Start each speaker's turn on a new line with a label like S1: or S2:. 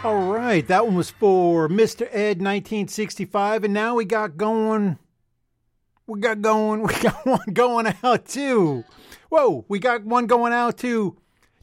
S1: All right, that one was for Mr. Ed 1965, and now we got one going out to, we got one going out to